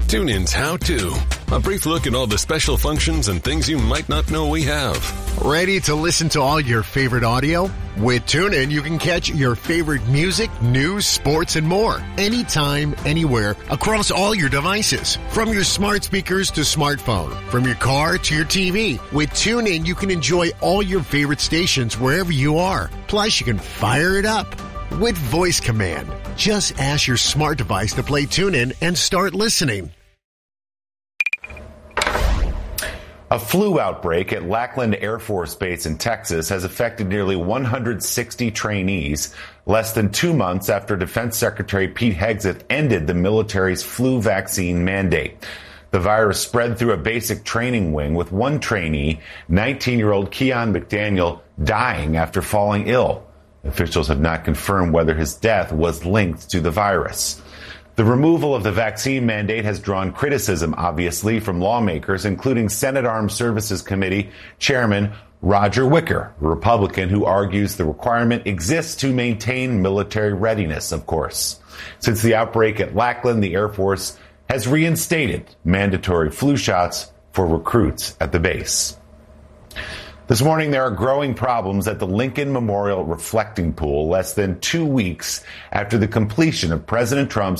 TuneIn's How To. A brief look at all the special functions and things you might not know we have. Ready to listen to all your favorite audio? With TuneIn, you can catch your favorite music, news, sports, and more. Anytime, anywhere, across all your devices. From your smart speakers to smartphone. From your car to your TV. With TuneIn, you can enjoy all your favorite stations wherever you are. Plus, you can fire it up with voice command. Just ask your smart device to play TuneIn and start listening. A flu outbreak at Lackland Air Force Base in Texas has affected nearly 160 trainees less than 2 months after Defense Secretary Pete Hegseth ended the military's flu vaccine mandate. The virus spread through a basic training wing with one trainee, 19-year-old Keon McDaniel, dying after falling ill. Officials have not confirmed whether his death was linked to the virus. The removal of the vaccine mandate has drawn criticism, obviously, from lawmakers, including Senate Armed Services Committee Chairman Roger Wicker, a Republican who argues the requirement exists to maintain military readiness, of course. Since the outbreak at Lackland, the Air Force has reinstated mandatory flu shots for recruits at the base. This morning, there are growing problems at the Lincoln Memorial Reflecting Pool less than 2 weeks after the completion of President Trump's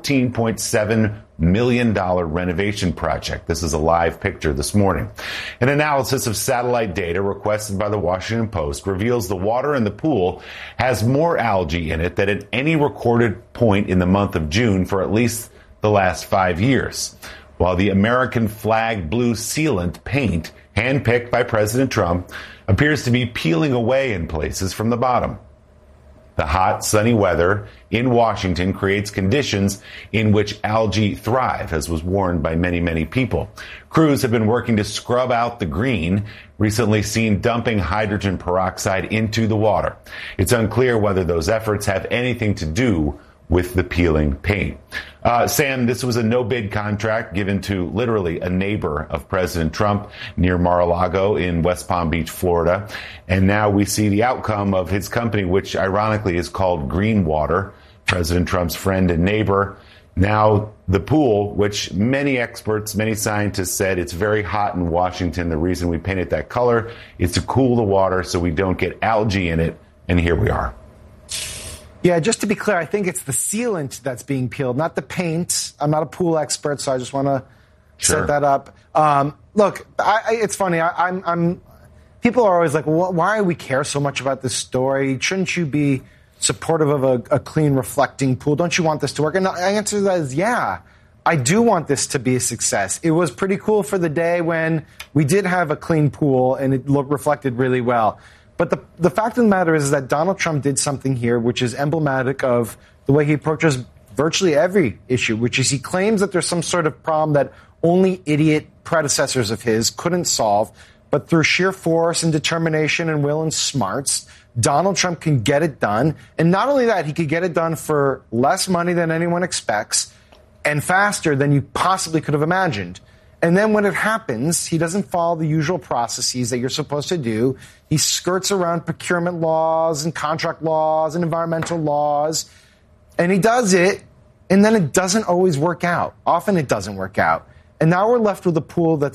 $14.7 million renovation project. This is a live picture this morning. An analysis of satellite data requested by the Washington Post reveals the water in the pool has more algae in it than at any recorded point in the month of June for at least the last 5 years. While the American flag blue sealant paint handpicked by President Trump appears to be peeling away in places from the bottom. The hot, sunny weather in Washington creates conditions in which algae thrive, as was warned by many, many people. Crews have been working to scrub out the green, recently seen dumping hydrogen peroxide into the water. It's unclear whether those efforts have anything to do with the peeling paint. Sam, this was a no-bid contract given to literally a neighbor of President Trump near Mar-a-Lago in West Palm Beach, Florida. And now we see the outcome of his company, which ironically is called Greenwater, President Trump's friend and neighbor. Now the pool, which many experts, many scientists said it's very hot in Washington. The reason we paint it that color is to cool the water so we don't get algae in it. And here we are. Yeah, just to be clear, I think it's the sealant that's being peeled, not the paint. I'm not a pool expert, so I just want to set that up. Look, it's funny. People are always like, well, why do we care so much about this story? Shouldn't you be supportive of a clean, reflecting pool? Don't you want this to work? And the answer to that is, yeah, I do want this to be a success. It was pretty cool for the day when we did have a clean pool and it reflected really well. But the fact of the matter is that Donald Trump did something here which is emblematic of the way he approaches virtually every issue, which is he claims that there's some sort of problem that only idiot predecessors of his couldn't solve. But through sheer force and determination and will and smarts, Donald Trump can get it done. And not only that, he could get it done for less money than anyone expects and faster than you possibly could have imagined. And then when it happens, he doesn't follow the usual processes that you're supposed to do. He skirts around procurement laws and contract laws and environmental laws. And he does it, and then it doesn't always work out. Often it doesn't work out. And now we're left with a pool that's